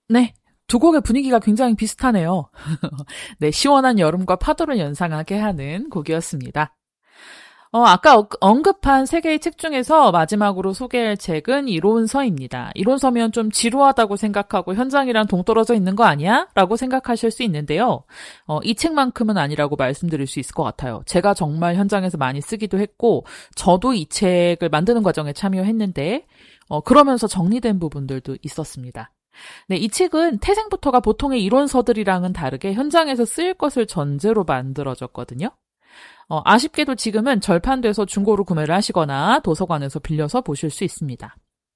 네, 두 곡의 분위기가 굉장히 비슷하네요. 네, 시원한 여름과 파도를 연상하게 하는 곡이었습니다. 아까 언급한 세 개의 책 중에서 마지막으로 소개할 책은 이론서입니다. 이론서면 좀 지루하다고 생각하고 현장이랑 동떨어져 있는 거 아니야? 라고 생각하실 수 있는데요. 이 책만큼은 아니라고 말씀드릴 수 있을 것 같아요. 제가 정말 현장에서 많이 쓰기도 했고, 저도 이 책을 만드는 과정에 참여했는데, 그러면서 정리된 부분들도 있었습니다. 네, 이 책은 태생부터가 보통의 이론서들이랑은 다르게 현장에서 쓰일 것을 전제로 만들어졌거든요. 아쉽게도 지금은 절판돼서 중고로 구매를 하시거나 도서관에서 빌려서 보실 수 있습니다.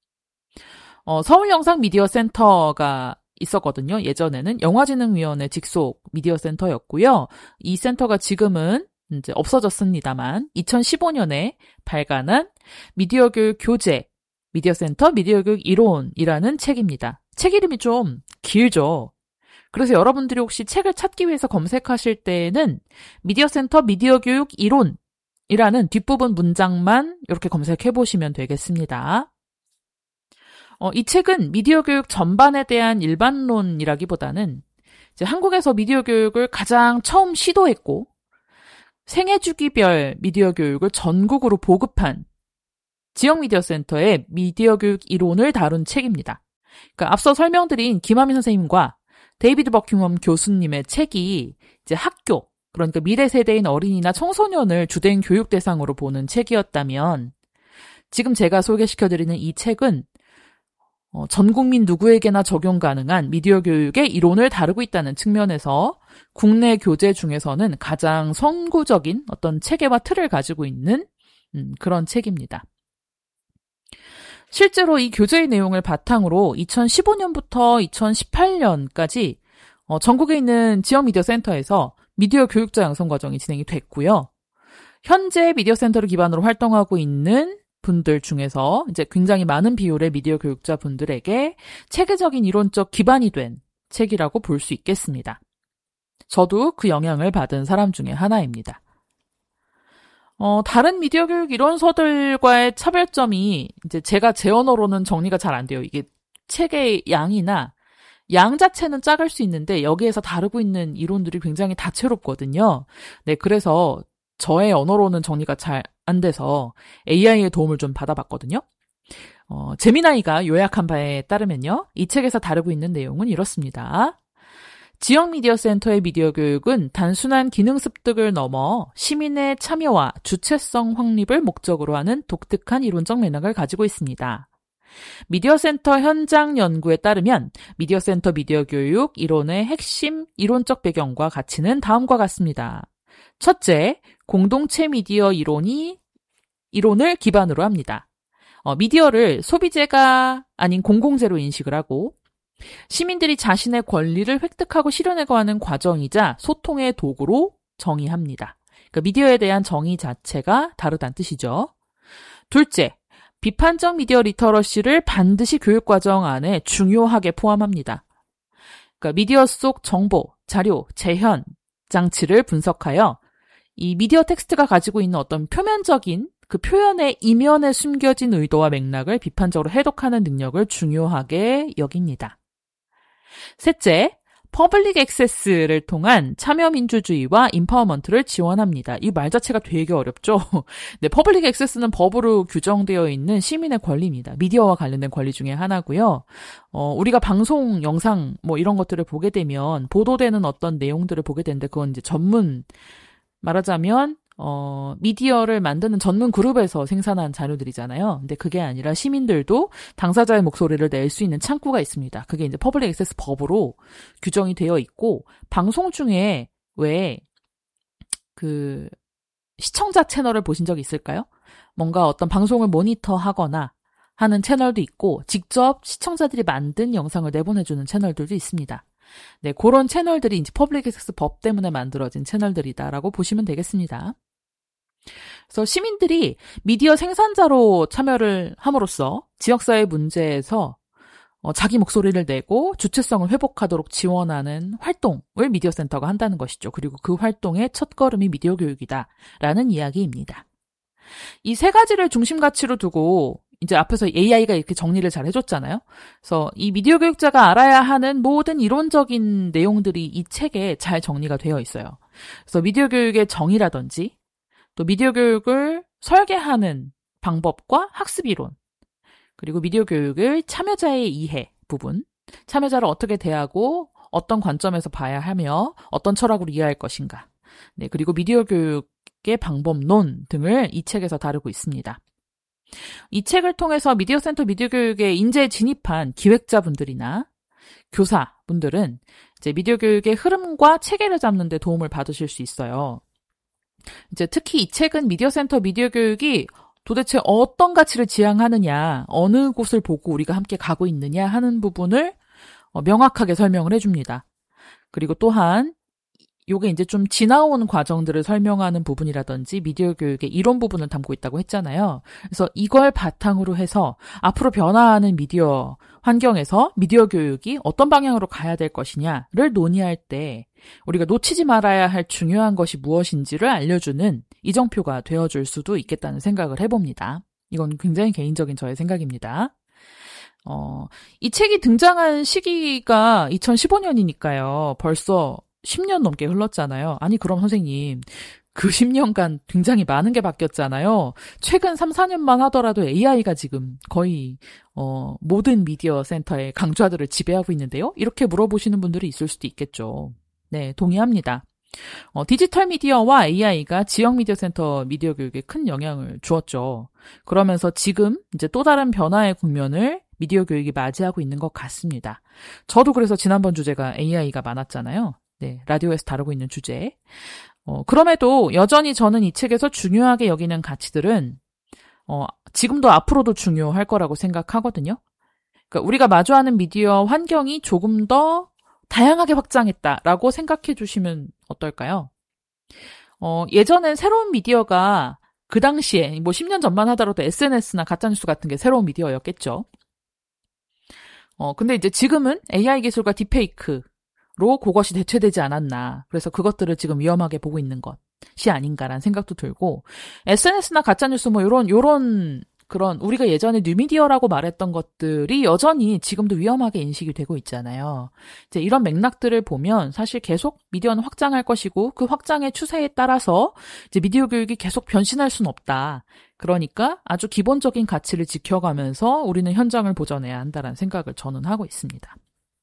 서울영상미디어센터가 있었거든요. 예전에는 영화진흥위원회 직속 미디어센터였고요. 이 센터가 지금은 이제 없어졌습니다만 2015년에 발간한 미디어 교육 교재, 미디어센터 미디어 교육 이론이라는 책입니다. 책 이름이 좀 길죠. 그래서 여러분들이 혹시 책을 찾기 위해서 검색하실 때에는 미디어센터 미디어 교육 이론이라는 뒷부분 문장만 이렇게 검색해 보시면 되겠습니다. 이 책은 미디어 교육 전반에 대한 일반론이라기보다는 이제 한국에서 미디어 교육을 가장 처음 시도했고 생애주기별 미디어 교육을 전국으로 보급한 지역 미디어센터의 미디어 교육 이론을 다룬 책입니다. 그러니까 앞서 설명드린 김하민 선생님과 데이비드 버킹엄 교수님의 책이 이제 학교, 그러니까 미래 세대인 어린이나 청소년을 주된 교육 대상으로 보는 책이었다면 지금 제가 소개시켜드리는 이 책은 전 국민 누구에게나 적용 가능한 미디어 교육의 이론을 다루고 있다는 측면에서 국내 교재 중에서는 가장 선구적인 어떤 체계와 틀을 가지고 있는 그런 책입니다. 실제로 이 교재의 내용을 바탕으로 2015년부터 2018년까지 전국에 있는 지역 미디어 센터에서 미디어 교육자 양성 과정이 진행이 됐고요. 현재 미디어 센터를 기반으로 활동하고 있는 분들 중에서 이제 굉장히 많은 비율의 미디어 교육자 분들에게 체계적인 이론적 기반이 된 책이라고 볼 수 있겠습니다. 저도 그 영향을 받은 사람 중에 하나입니다. 다른 미디어 교육 이론서들과의 차별점이 이제 제가 제 언어로는 정리가 잘 안 돼요. 이게 책의 양이나 양 자체는 작을 수 있는데 여기에서 다루고 있는 이론들이 굉장히 다채롭거든요. 네, 그래서 저의 언어로는 정리가 잘 안 돼서 AI의 도움을 좀 받아봤거든요. 제미나이가 요약한 바에 따르면요. 이 책에서 다루고 있는 내용은 이렇습니다. 지역 미디어 센터의 미디어 교육은 단순한 기능 습득을 넘어 시민의 참여와 주체성 확립을 목적으로 하는 독특한 이론적 맥락을 가지고 있습니다. 미디어 센터 현장 연구에 따르면 미디어 센터 미디어 교육 이론의 핵심 이론적 배경과 가치는 다음과 같습니다. 첫째, 공동체 미디어 이론을 기반으로 합니다. 미디어를 소비재가 아닌 공공재로 인식을 하고 시민들이 자신의 권리를 획득하고 실현해가는 과정이자 소통의 도구로 정의합니다. 그러니까 미디어에 대한 정의 자체가 다르다는 뜻이죠. 둘째, 비판적 미디어 리터러시를 반드시 교육과정 안에 중요하게 포함합니다. 그러니까 미디어 속 정보, 자료, 재현, 장치를 분석하여 이 미디어 텍스트가 가지고 있는 어떤 표면적인 그 표현의 이면에 숨겨진 의도와 맥락을 비판적으로 해독하는 능력을 중요하게 여깁니다. 셋째, 퍼블릭 액세스를 통한 참여민주주의와 임파워먼트를 지원합니다. 이 말 자체가 되게 어렵죠? 네, 퍼블릭 액세스는 법으로 규정되어 있는 시민의 권리입니다. 미디어와 관련된 권리 중에 하나고요. 우리가 방송, 영상 뭐 이런 것들을 보게 되면 보도되는 어떤 내용들을 보게 되는데 그건 이제 말하자면 미디어를 만드는 전문 그룹에서 생산한 자료들이잖아요. 근데 그게 아니라 시민들도 당사자의 목소리를 낼 수 있는 창구가 있습니다. 그게 이제 퍼블릭 액세스 법으로 규정이 되어 있고, 방송 중에 왜 시청자 채널을 보신 적 있을까요? 뭔가 어떤 방송을 모니터하거나 하는 채널도 있고, 직접 시청자들이 만든 영상을 내보내주는 채널들도 있습니다. 네, 그런 채널들이 이제 퍼블릭 액세스 법 때문에 만들어진 채널들이다라고 보시면 되겠습니다. 그래서 시민들이 미디어 생산자로 참여를 함으로써 지역사회 문제에서 자기 목소리를 내고 주체성을 회복하도록 지원하는 활동을 미디어 센터가 한다는 것이죠. 그리고 그 활동의 첫걸음이 미디어 교육이다라는 이야기입니다. 이 세 가지를 중심 가치로 두고 이제 앞에서 AI가 이렇게 정리를 잘 해줬잖아요. 그래서 이 미디어 교육자가 알아야 하는 모든 이론적인 내용들이 이 책에 잘 정리가 되어 있어요. 그래서 미디어 교육의 정의라든지 또 미디어 교육을 설계하는 방법과 학습 이론, 그리고 미디어 교육의 참여자의 이해 부분, 참여자를 어떻게 대하고 어떤 관점에서 봐야 하며 어떤 철학으로 이해할 것인가, 네, 그리고 미디어 교육의 방법론 등을 이 책에서 다루고 있습니다. 이 책을 통해서 미디어 센터 미디어 교육에 인재 진입한 기획자분들이나 교사분들은 이제 미디어 교육의 흐름과 체계를 잡는 데 도움을 받으실 수 있어요. 이제 특히 이 책은 미디어 센터 미디어 교육이 도대체 어떤 가치를 지향하느냐, 어느 곳을 보고 우리가 함께 가고 있느냐 하는 부분을 명확하게 설명을 해줍니다. 그리고 또한 요게 이제 좀 지나온 과정들을 설명하는 부분이라든지 미디어 교육의 이론 부분을 담고 있다고 했잖아요. 그래서 이걸 바탕으로 해서 앞으로 변화하는 미디어 환경에서 미디어 교육이 어떤 방향으로 가야 될 것이냐를 논의할 때 우리가 놓치지 말아야 할 중요한 것이 무엇인지를 알려주는 이정표가 되어줄 수도 있겠다는 생각을 해봅니다. 이건 굉장히 개인적인 저의 생각입니다. 이 책이 등장한 시기가 2015년이니까요. 벌써 10년 넘게 흘렀잖아요. 아니, 그럼 선생님, 그 10년간 굉장히 많은 게 바뀌었잖아요. 최근 3, 4년만 하더라도 AI가 지금 거의 모든 미디어 센터의 강좌들을 지배하고 있는데요. 이렇게 물어보시는 분들이 있을 수도 있겠죠. 네, 동의합니다. 디지털 미디어와 AI가 지역 미디어 센터 미디어 교육에 큰 영향을 주었죠. 그러면서 지금 이제 또 다른 변화의 국면을 미디어 교육이 맞이하고 있는 것 같습니다. 저도 그래서 지난번 주제가 AI가 많았잖아요. 네, 라디오에서 다루고 있는 주제. 그럼에도 여전히 저는 이 책에서 중요하게 여기는 가치들은 지금도 앞으로도 중요할 거라고 생각하거든요. 그러니까 우리가 마주하는 미디어 환경이 조금 더 다양하게 확장했다라고 생각해 주시면 어떨까요? 예전엔 새로운 미디어가 그 당시에 뭐 10년 전만 하더라도 SNS나 가짜뉴스 같은 게 새로운 미디어였겠죠. 근데 이제 지금은 AI 기술과 딥페이크로 그것이 대체되지 않았나. 그래서 그것들을 지금 위험하게 보고 있는 것이 아닌가라는 생각도 들고, SNS나 가짜뉴스 뭐 요런 그런 우리가 예전에 뉴미디어라고 말했던 것들이 여전히 지금도 위험하게 인식이 되고 있잖아요. 이제 이런 맥락들을 보면 사실 계속 미디어는 확장할 것이고 그 확장의 추세에 따라서 이제 미디어 교육이 계속 변신할 수는 없다. 그러니까 아주 기본적인 가치를 지켜가면서 우리는 현장을 보존해야 한다는 생각을 저는 하고 있습니다.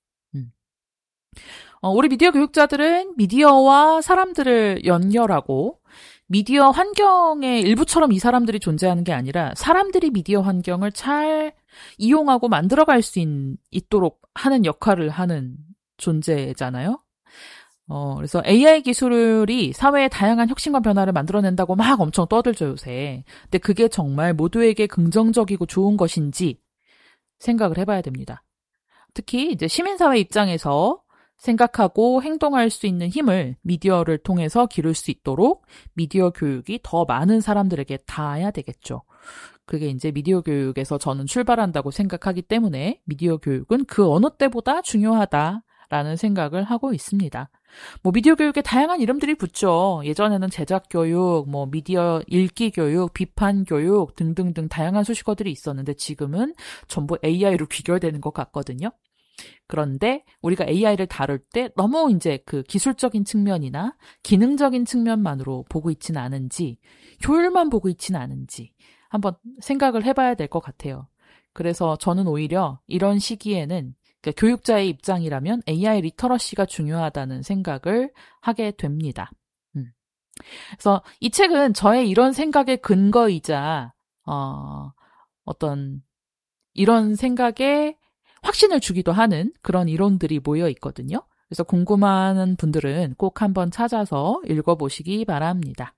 우리 미디어 교육자들은 미디어와 사람들을 연결하고 미디어 환경의 일부처럼 이 사람들이 존재하는 게 아니라 사람들이 미디어 환경을 잘 이용하고 만들어갈 수 있도록 하는 역할을 하는 존재잖아요. 그래서 AI 기술이 사회에 다양한 혁신과 변화를 만들어낸다고 막 엄청 떠들죠, 요새. 근데 그게 정말 모두에게 긍정적이고 좋은 것인지 생각을 해봐야 됩니다. 특히 이제 시민사회 입장에서 생각하고 행동할 수 있는 힘을 미디어를 통해서 기를 수 있도록 미디어 교육이 더 많은 사람들에게 닿아야 되겠죠. 그게 이제 미디어 교육에서 저는 출발한다고 생각하기 때문에 미디어 교육은 그 어느 때보다 중요하다라는 생각을 하고 있습니다. 뭐 미디어 교육에 다양한 이름들이 붙죠. 예전에는 제작 교육, 뭐 미디어 읽기 교육, 비판 교육 등등등 다양한 수식어들이 있었는데 지금은 전부 AI로 귀결되는 것 같거든요. 그런데 우리가 AI를 다룰 때 너무 이제 그 기술적인 측면이나 기능적인 측면만으로 보고 있지는 않은지, 효율만 보고 있지는 않은지 한번 생각을 해봐야 될 것 같아요. 그래서 저는 오히려 이런 시기에는 그러니까 교육자의 입장이라면 AI 리터러시가 중요하다는 생각을 하게 됩니다. 그래서 이 책은 저의 이런 생각의 근거이자 어떤 이런 생각에 확신을 주기도 하는 그런 이론들이 모여 있거든요. 그래서 궁금한 분들은 꼭 한번 찾아서 읽어보시기 바랍니다.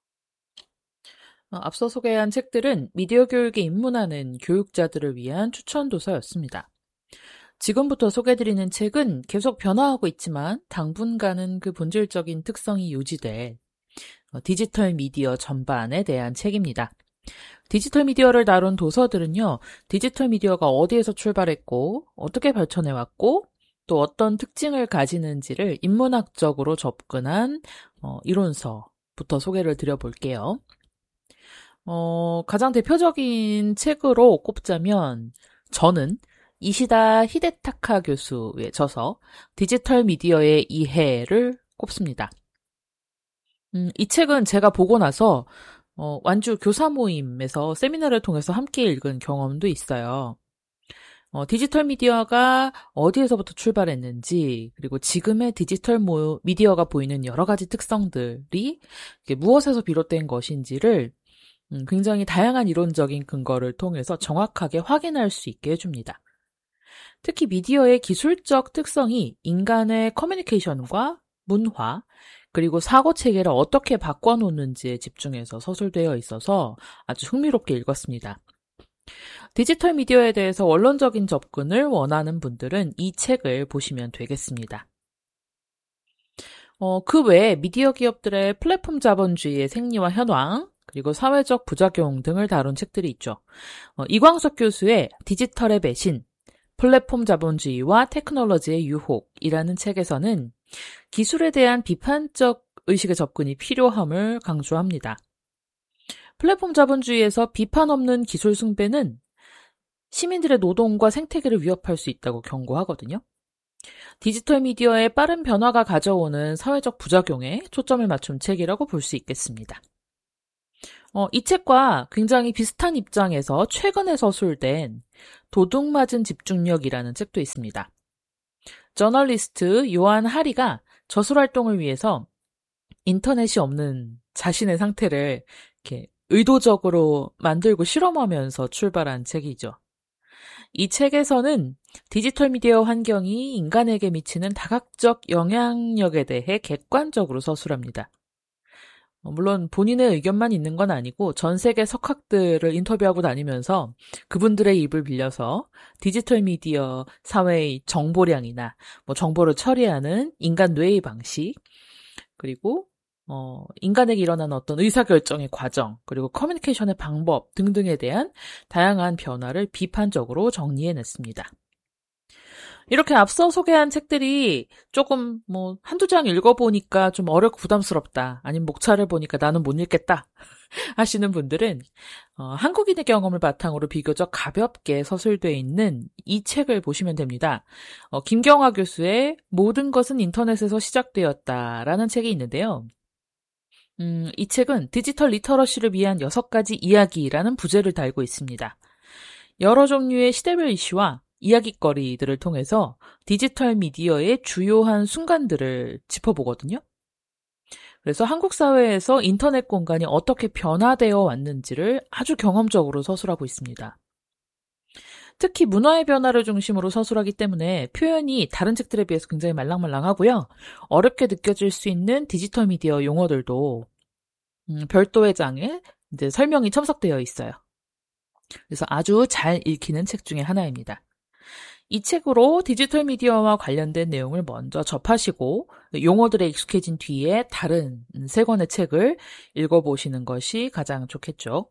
앞서 소개한 책들은 미디어 교육에 입문하는 교육자들을 위한 추천 도서였습니다. 지금부터 소개드리는 책은 계속 변화하고 있지만 당분간은 그 본질적인 특성이 유지될 디지털 미디어 전반에 대한 책입니다. 디지털 미디어를 다룬 도서들은요, 디지털 미디어가 어디에서 출발했고, 어떻게 발전해왔고, 또 어떤 특징을 가지는지를 인문학적으로 접근한 이론서부터 소개를 드려볼게요. 가장 대표적인 책으로 꼽자면 저는 이시다 히데타카 교수의 저서 디지털 미디어의 이해를 꼽습니다. 이 책은 제가 보고 나서 완주 교사 모임에서 세미나를 통해서 함께 읽은 경험도 있어요. 디지털 미디어가 어디에서부터 출발했는지, 그리고 지금의 디지털 미디어가 보이는 여러 가지 특성들이 무엇에서 비롯된 것인지를 굉장히 다양한 이론적인 근거를 통해서 정확하게 확인할 수 있게 해줍니다. 특히 미디어의 기술적 특성이 인간의 커뮤니케이션과 문화, 그리고 사고 체계를 어떻게 바꿔놓는지에 집중해서 서술되어 있어서 아주 흥미롭게 읽었습니다. 디지털 미디어에 대해서 원론적인 접근을 원하는 분들은 이 책을 보시면 되겠습니다. 그 외에 미디어 기업들의 플랫폼 자본주의의 생리와 현황, 그리고 사회적 부작용 등을 다룬 책들이 있죠. 이광석 교수의 디지털의 배신, 플랫폼 자본주의와 테크놀로지의 유혹이라는 책에서는 기술에 대한 비판적 의식의 접근이 필요함을 강조합니다. 플랫폼 자본주의에서 비판 없는 기술 숭배는 시민들의 노동과 생태계를 위협할 수 있다고 경고하거든요. 디지털 미디어의 빠른 변화가 가져오는 사회적 부작용에 초점을 맞춘 책이라고 볼 수 있겠습니다. 이 책과 굉장히 비슷한 입장에서 최근에 서술된 도둑맞은 집중력이라는 책도 있습니다. 저널리스트 요한 하리가 저술 활동을 위해서 인터넷이 없는 자신의 상태를 이렇게 의도적으로 만들고 실험하면서 출발한 책이죠. 이 책에서는 디지털 미디어 환경이 인간에게 미치는 다각적 영향력에 대해 객관적으로 서술합니다. 물론 본인의 의견만 있는 건 아니고 전 세계 석학들을 인터뷰하고 다니면서 그분들의 입을 빌려서 디지털 미디어 사회의 정보량이나 정보를 처리하는 인간 뇌의 방식, 그리고 인간에게 일어나는 어떤 의사결정의 과정, 그리고 커뮤니케이션의 방법 등등에 대한 다양한 변화를 비판적으로 정리해냈습니다. 이렇게 앞서 소개한 책들이 조금 한두 장 읽어보니까 좀 어렵고 부담스럽다, 아니면 목차를 보니까 나는 못 읽겠다 하시는 분들은 한국인의 경험을 바탕으로 비교적 가볍게 서술되어 있는 이 책을 보시면 됩니다. 김경화 교수의 모든 것은 인터넷에서 시작되었다라는 책이 있는데요. 이 책은 디지털 리터러시를 위한 6가지 이야기라는 부제를 달고 있습니다. 여러 종류의 시대별 이슈와 이야깃거리들을 통해서 디지털 미디어의 주요한 순간들을 짚어보거든요. 그래서 한국 사회에서 인터넷 공간이 어떻게 변화되어 왔는지를 아주 경험적으로 서술하고 있습니다. 특히 문화의 변화를 중심으로 서술하기 때문에 표현이 다른 책들에 비해서 굉장히 말랑말랑하고요. 어렵게 느껴질 수 있는 디지털 미디어 용어들도 별도의 장에 이제 설명이 첨삭되어 있어요. 그래서 아주 잘 읽히는 책 중에 하나입니다. 이 책으로 디지털 미디어와 관련된 내용을 먼저 접하시고 용어들에 익숙해진 뒤에 다른 3권의 책을 읽어보시는 것이 가장 좋겠죠.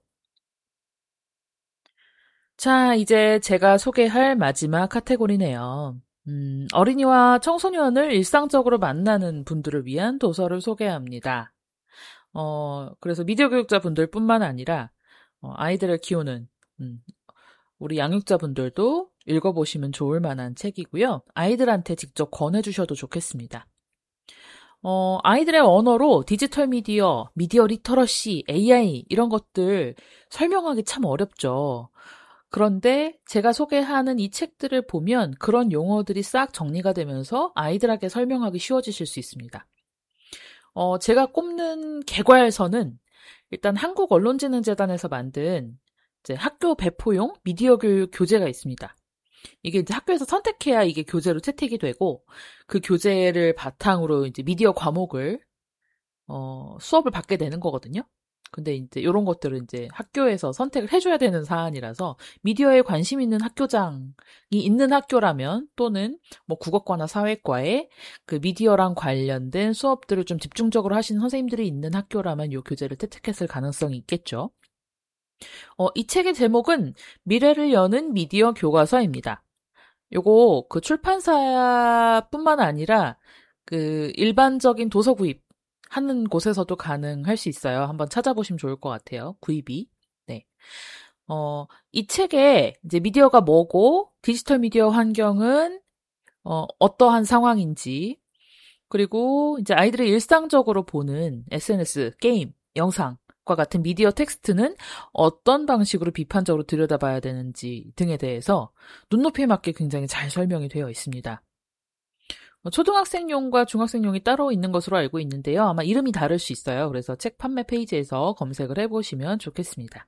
자, 이제 제가 소개할 마지막 카테고리네요. 어린이와 청소년을 일상적으로 만나는 분들을 위한 도서를 소개합니다. 그래서 미디어 교육자분들 뿐만 아니라 아이들을 키우는 우리 양육자분들도 읽어보시면 좋을 만한 책이고요. 아이들한테 직접 권해주셔도 좋겠습니다. 아이들의 언어로 디지털 미디어, 미디어 리터러시, AI 이런 것들 설명하기 참 어렵죠. 그런데 제가 소개하는 이 책들을 보면 그런 용어들이 싹 정리가 되면서 아이들에게 설명하기 쉬워지실 수 있습니다. 제가 꼽는 개괄서는 일단 한국언론진흥재단에서 만든 이제 학교 배포용 미디어 교육 교재가 있습니다. 이게 이제 학교에서 선택해야 이게 교재로 채택이 되고 그 교재를 바탕으로 이제 미디어 과목을 수업을 받게 되는 거거든요. 근데 이제 이런 것들은 이제 학교에서 선택을 해줘야 되는 사안이라서 미디어에 관심 있는 학교장이 있는 학교라면 또는 국어과나 사회과에 그 미디어랑 관련된 수업들을 좀 집중적으로 하시는 선생님들이 있는 학교라면 이 교재를 채택했을 가능성이 있겠죠. 이 책의 제목은 미래를 여는 미디어 교과서입니다. 요거 그 출판사뿐만 아니라 그 일반적인 도서 구입 하는 곳에서도 가능할 수 있어요. 한번 찾아보시면 좋을 것 같아요. 구입이. 네. 이 책에 이제 미디어가 뭐고 디지털 미디어 환경은 어떠한 상황인지, 그리고 이제 아이들이 일상적으로 보는 SNS, 게임, 영상과 같은 미디어 텍스트는 어떤 방식으로 비판적으로 들여다봐야 되는지 등에 대해서 눈높이에 맞게 굉장히 잘 설명이 되어 있습니다. 초등학생용과 중학생용이 따로 있는 것으로 알고 있는데요. 아마 이름이 다를 수 있어요. 그래서 책 판매 페이지에서 검색을 해보시면 좋겠습니다.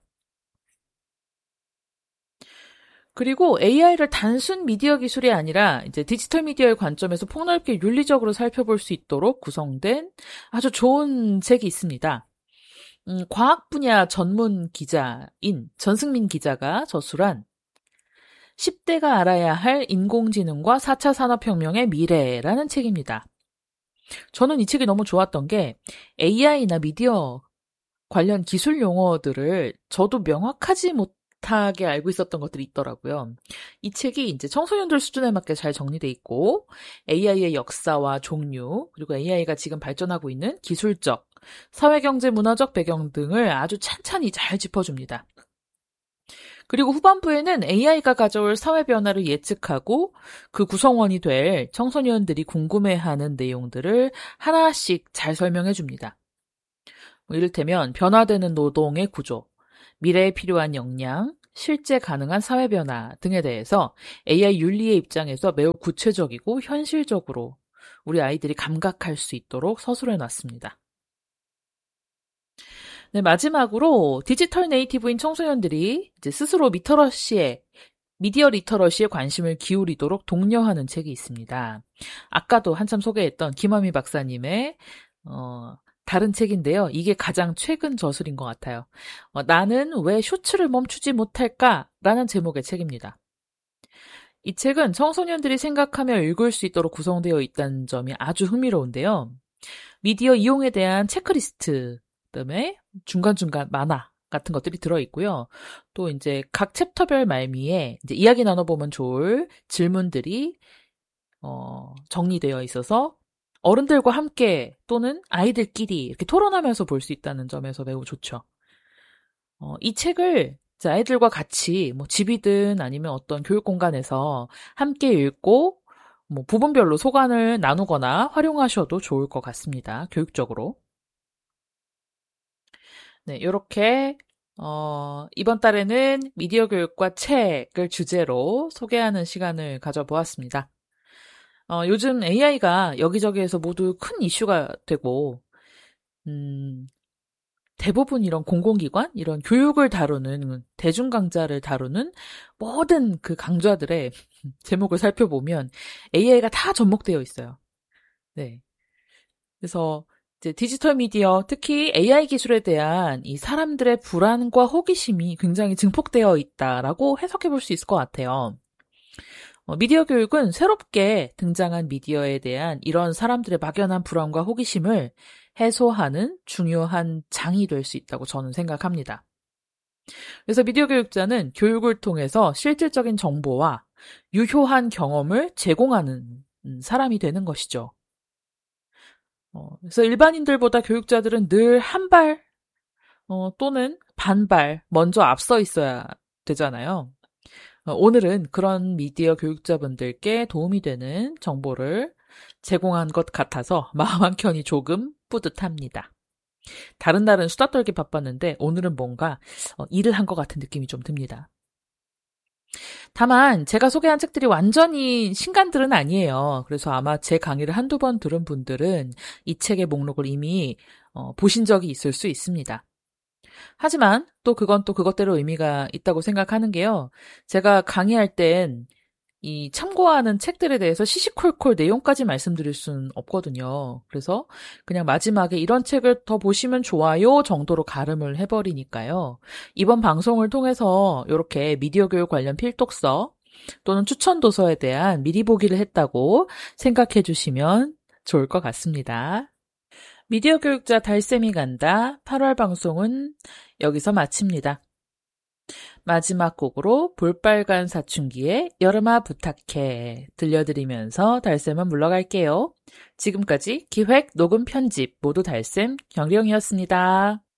그리고 AI를 단순 미디어 기술이 아니라 이제 디지털 미디어의 관점에서 폭넓게 윤리적으로 살펴볼 수 있도록 구성된 아주 좋은 책이 있습니다. 과학 분야 전문 기자인 전승민 기자가 저술한 10대가 알아야 할 인공지능과 4차 산업혁명의 미래라는 책입니다. 저는 이 책이 너무 좋았던 게 AI나 미디어 관련 기술 용어들을 저도 명확하지 못하게 알고 있었던 것들이 있더라고요. 이 책이 이제 청소년들 수준에 맞게 잘 정리돼 있고 AI의 역사와 종류, 그리고 AI가 지금 발전하고 있는 기술적, 사회경제 문화적 배경 등을 아주 찬찬히 잘 짚어줍니다. 그리고 후반부에는 AI가 가져올 사회 변화를 예측하고 그 구성원이 될 청소년들이 궁금해하는 내용들을 하나씩 잘 설명해 줍니다. 이를테면 변화되는 노동의 구조, 미래에 필요한 역량, 실제 가능한 사회 변화 등에 대해서 AI 윤리의 입장에서 매우 구체적이고 현실적으로 우리 아이들이 감각할 수 있도록 서술해 놨습니다. 네, 마지막으로 디지털 네이티브인 청소년들이 이제 스스로 미디어 리터러시에 관심을 기울이도록 독려하는 책이 있습니다. 아까도 한참 소개했던 김하미 박사님의 다른 책인데요. 이게 가장 최근 저술인 것 같아요. 나는 왜 쇼츠를 멈추지 못할까? 라는 제목의 책입니다. 이 책은 청소년들이 생각하며 읽을 수 있도록 구성되어 있다는 점이 아주 흥미로운데요. 미디어 이용에 대한 체크리스트, 그다음에 중간중간 만화 같은 것들이 들어있고요. 또 이제 각 챕터별 말미에 이제 이야기 나눠보면 좋을 질문들이 정리되어 있어서 어른들과 함께 또는 아이들끼리 이렇게 토론하면서 볼 수 있다는 점에서 매우 좋죠. 이 책을 아이들과 같이 뭐 집이든 아니면 어떤 교육 공간에서 함께 읽고 뭐 부분별로 소관을 나누거나 활용하셔도 좋을 것 같습니다. 교육적으로. 네, 요렇게 이번 달에는 미디어 교육과 책을 주제로 소개하는 시간을 가져보았습니다. 요즘 AI가 여기저기에서 모두 큰 이슈가 되고, 대부분 이런 공공기관, 이런 교육을 다루는, 대중 강좌를 다루는 모든 그 강좌들의 제목을 살펴보면 AI가 다 접목되어 있어요. 네. 그래서 이제 디지털 미디어, 특히 AI 기술에 대한 이 사람들의 불안과 호기심이 굉장히 증폭되어 있다라고 해석해 볼 수 있을 것 같아요. 미디어 교육은 새롭게 등장한 미디어에 대한 이런 사람들의 막연한 불안과 호기심을 해소하는 중요한 장이 될 수 있다고 저는 생각합니다. 그래서 미디어 교육자는 교육을 통해서 실질적인 정보와 유효한 경험을 제공하는 사람이 되는 것이죠. 그래서 일반인들보다 교육자들은 늘 한 발, 또는 반발 먼저 앞서 있어야 되잖아요. 오늘은 그런 미디어 교육자분들께 도움이 되는 정보를 제공한 것 같아서 마음 한켠이 조금 뿌듯합니다. 다른 날은 수다 떨기 바빴는데 오늘은 뭔가 일을 한 것 같은 느낌이 좀 듭니다. 다만 제가 소개한 책들이 완전히 신간들은 아니에요. 그래서 아마 제 강의를 한두 번 들은 분들은 이 책의 목록을 이미 보신 적이 있을 수 있습니다. 하지만 또 그건 또 그것대로 의미가 있다고 생각하는 게요. 제가 강의할 땐 이 참고하는 책들에 대해서 시시콜콜 내용까지 말씀드릴 수는 없거든요. 그래서 그냥 마지막에 이런 책을 더 보시면 좋아요 정도로 가름을 해버리니까요. 이번 방송을 통해서 이렇게 미디어 교육 관련 필독서 또는 추천 도서에 대한 미리 보기를 했다고 생각해 주시면 좋을 것 같습니다. 미디어 교육자 달쌤이 간다 8월 방송은 여기서 마칩니다. 마지막 곡으로 볼빨간 사춘기의 여름아 부탁해 들려드리면서 달쌤은 물러갈게요. 지금까지 기획, 녹음, 편집 모두 달쌤 경리영이었습니다.